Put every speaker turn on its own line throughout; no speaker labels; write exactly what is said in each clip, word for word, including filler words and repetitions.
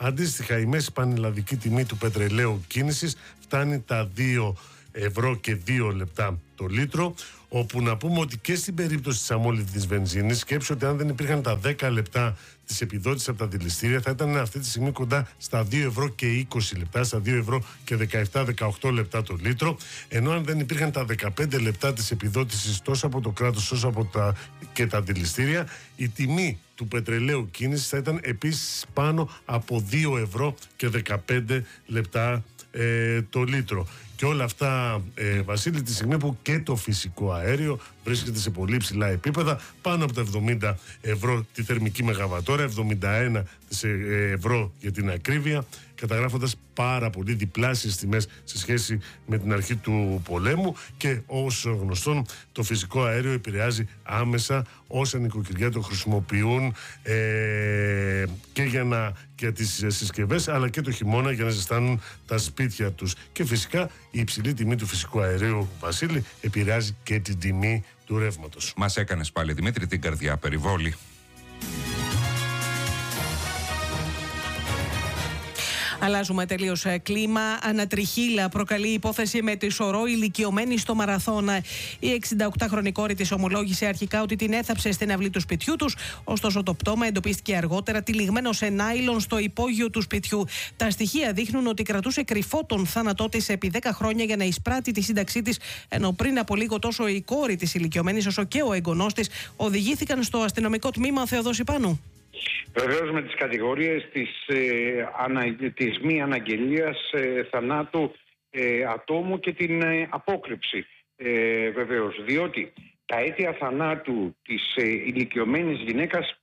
Αντίστοιχα, η μέση πανελλαδική τιμή του πετρελαίου κίνησης φτάνει τα δύο ευρώ και δύο λεπτά το λίτρο, όπου να πούμε ότι και στην περίπτωση της αμόλυβδης βενζίνης, σκέψου ότι αν δεν υπήρχαν τα δέκα λεπτά της επιδότησης από τα δηληστήρια, θα ήταν αυτή τη στιγμή κοντά στα δύο ευρώ και είκοσι λεπτά, στα δύο ευρώ και δεκαεπτά με δεκαοκτώ λεπτά το λίτρο, ενώ αν δεν υπήρχαν τα δεκαπέντε λεπτά της επιδότησης τόσο από το κράτος όσο από τα, και τα δηληστήρια, η τιμή του πετρελαίου κίνησης θα ήταν επίσης πάνω από δύο ευρώ και δεκαπέντε λεπτά ε, το λίτρο. Και όλα αυτά, ε, Βασίλη, τη στιγμή που και το φυσικό αέριο βρίσκεται σε πολύ ψηλά επίπεδα, πάνω από τα εβδομήντα ευρώ τη θερμική μεγαβατόρα, εβδομήντα ένα ευρώ για την ακρίβεια, καταγράφοντας πάρα πολύ διπλάσιες τιμές σε σχέση με την αρχή του πολέμου. Και όσο γνωστόν, το φυσικό αέριο επηρεάζει άμεσα όσα νοικοκυριά το χρησιμοποιούν ε, και για, να, για τις συσκευές, αλλά και το χειμώνα για να ζεστάνουν τα σπίτια τους. Και φυσικά η υψηλή τιμή του φυσικού αερίου, Βασίλη, επηρεάζει και την τιμή του ρεύματος.
Μας έκανες πάλι, Δημήτρη, την καρδιά περιβόλη.
Αλλάζουμε τελείως κλίμα. Ανατριχύλα προκαλεί υπόθεση με τη σωρό ηλικιωμένη στο Μαραθώνα. Η εξηνταοκτάχρονη κόρη της ομολόγησε αρχικά ότι την έθαψε στην αυλή του σπιτιού τους. Ωστόσο, το πτώμα εντοπίστηκε αργότερα τυλιγμένο σε νάιλον στο υπόγειο του σπιτιού. Τα στοιχεία δείχνουν ότι κρατούσε κρυφό τον θάνατό της επί δέκα χρόνια για να εισπράττει τη σύνταξή της, ενώ πριν από λίγο τόσο η κόρη της ηλικιωμένης όσο και ο εγγονός της οδηγήθηκαν στο αστυνομικό τμήμα. Θεοδόση Πάνου.
Βεβαίως με τις κατηγορίες της, ε, ανα, της μη αναγγελίας ε, θανάτου ε, ατόμου και την ε, απόκρυψη. Ε, βεβαίως, διότι τα αίτια θανάτου της ε, ηλικιωμένης γυναίκας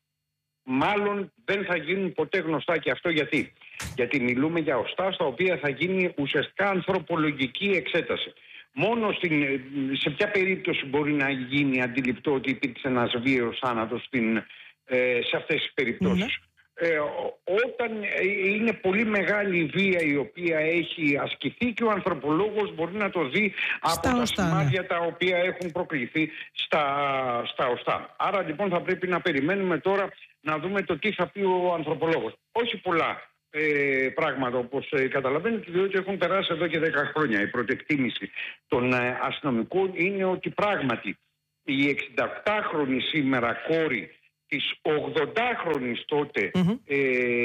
μάλλον δεν θα γίνουν ποτέ γνωστά. Και αυτό γιατί. Γιατί μιλούμε για οστά στα οποία θα γίνει ουσιαστικά ανθρωπολογική εξέταση. Μόνο στην, σε ποια περίπτωση μπορεί να γίνει αντιληπτό ότι υπήρξε ένας βίαιος θάνατος στην σε αυτές τις περιπτώσεις. Mm-hmm. Ε, όταν είναι πολύ μεγάλη η βία η οποία έχει ασκηθεί και ο ανθρωπολόγος μπορεί να το δει στα από οστά, τα σημάδια ναι. τα οποία έχουν προκληθεί στα, στα οστά. Άρα λοιπόν θα πρέπει να περιμένουμε τώρα να δούμε το τι θα πει ο ανθρωπολόγος. Όχι πολλά ε, πράγματα όπως ε, καταλαβαίνετε, διότι έχουν περάσει εδώ και δέκα χρόνια. Η πρώτη εκτίμηση των ε, αστυνομικών είναι ότι πράγματι η εξηνταοκτάχρονη σήμερα κόρη της ογδοντάχρονης τότε mm-hmm. ε,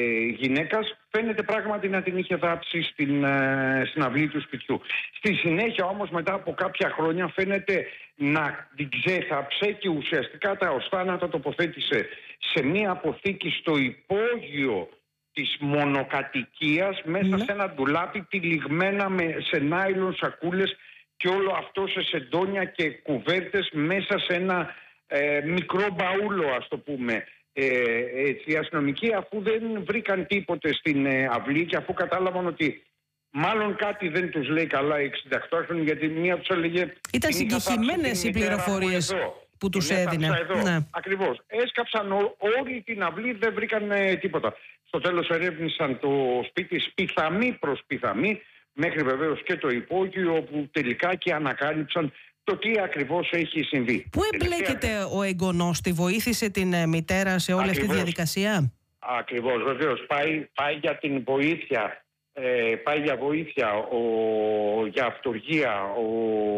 γυναίκας φαίνεται πράγματι να την είχε δάψει στην, ε, στην αυλή του σπιτιού. Στη συνέχεια όμως μετά από κάποια χρόνια φαίνεται να την ξέθαψε και ουσιαστικά τα οστά να τα τοποθέτησε σε μία αποθήκη στο υπόγειο της μονοκατοικίας μέσα mm-hmm. σε ένα ντουλάπι τυλιγμένα με, σε νάιλον σακούλες και όλο αυτό σε σεντόνια και κουβέρτες μέσα σε ένα Ε, μικρό μπαούλο, ας το πούμε. Ε, έτσι, οι αστυνομικοί, αφού δεν βρήκαν τίποτε στην ε, αυλή και αφού κατάλαβαν ότι μάλλον κάτι δεν τους λέει καλά οι εξηνταοκτάχρονοι, γιατί μία τους έλεγε...
Ήταν συγκεκριμένες οι πληροφορίες που τους έδινε. Ναι.
Ακριβώς. Έσκαψαν ό, όλη την αυλή, δεν βρήκαν ε, τίποτα. Στο τέλος ερεύνησαν το σπίτι σπιθαμή προς σπιθαμή, μέχρι βεβαίως και το υπόγειο, όπου τελικά και ανακάλυψαν το τι ακριβώς έχει συμβεί.
Πού εμπλέκεται ο εγγονός, τη βοήθησε την μητέρα σε όλη ακριβώς, αυτή τη διαδικασία?
Ακριβώς, βεβαίως. Πάει, πάει για την βοήθεια, ε, πάει για βοήθεια, ο, για αυτοργία ο,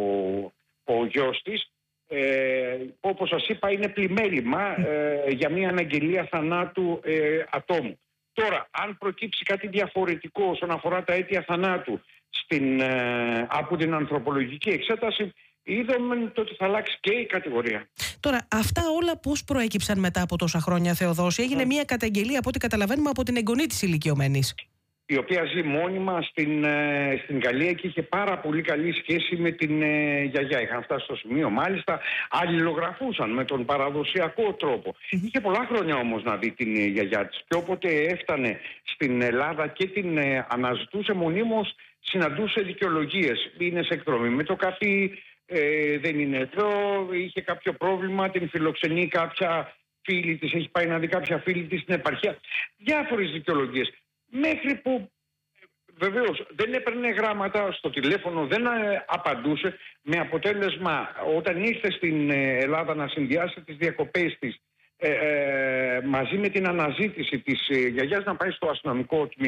ο γιος της. Ε, όπως σας είπα, είναι πλημέλημα ε, για μια αναγγελία θανάτου ε, ατόμου. Τώρα, αν προκύψει κάτι διαφορετικό όσον αφορά τα αίτια θανάτου στην, ε, από την ανθρωπολογική εξέταση, είδαμε ότι θα αλλάξει και η κατηγορία.
Τώρα, αυτά όλα πώς προέκυψαν μετά από τόσα χρόνια, Θεοδόση? Έγινε mm. μια καταγγελία, από ό,τι καταλαβαίνουμε, από την εγγονή της ηλικιωμένης,
η οποία ζει μόνιμα στην, ε, στην Γαλλία και είχε πάρα πολύ καλή σχέση με την ε, γιαγιά. Είχαν φτάσει στο σημείο, μάλιστα, αλληλογραφούσαν με τον παραδοσιακό τρόπο. Mm-hmm. Είχε πολλά χρόνια όμως να δει την ε, γιαγιά της και όποτε έφτανε στην Ελλάδα και την ε, αναζητούσε μονίμως, συναντούσε δικαιολογίες. Είναι σε εκδρομή με το καφί, ε, δεν είναι εδώ, είχε κάποιο πρόβλημα, την φιλοξενεί κάποια φίλη της, έχει πάει να δει κάποια φίλη της στην επαρχία. Διάφορες δικαιολογίες. Μέχρι που βεβαίως δεν έπαιρνε γράμματα στο τηλέφωνο, δεν απαντούσε, με αποτέλεσμα όταν ήρθε στην Ελλάδα να συνδυάσει τις διακοπές της ε, ε, μαζί με την αναζήτηση της ε, γιαγιάς να πάει στο αστυνομικό τμήμα.